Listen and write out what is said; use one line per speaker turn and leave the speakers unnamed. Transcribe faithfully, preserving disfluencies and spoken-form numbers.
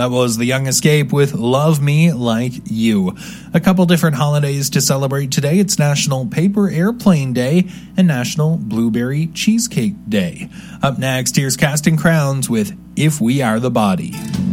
That was The Young Escape with Love Me Like You. A couple different holidays to celebrate today. It's National Paper Airplane Day and National Blueberry Cheesecake Day. Up next, here's Casting Crowns with If We Are the Body.